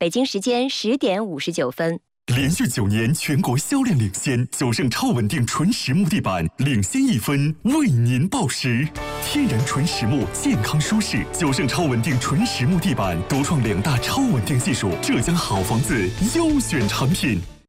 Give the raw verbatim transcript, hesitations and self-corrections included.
北京时间十点五十九分。 连续九年全国销量领先，九盛超稳定纯实木地板领先一分，为您报时。天然纯实木，健康舒适。九盛超稳定纯实木地板独创两大超稳定技术，浙江好房子优选产品。